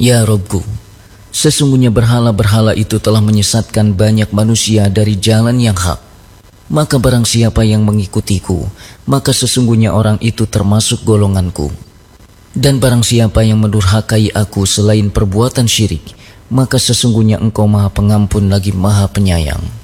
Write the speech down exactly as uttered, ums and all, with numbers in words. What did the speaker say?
Ya Robku, sesungguhnya berhala-berhala itu telah menyesatkan banyak manusia dari jalan yang hak. Maka barang siapa yang mengikutiku, maka sesungguhnya orang itu termasuk golonganku. Dan barang siapa yang mendurhakai aku selain perbuatan syirik, maka sesungguhnya engkau maha pengampun lagi maha penyayang.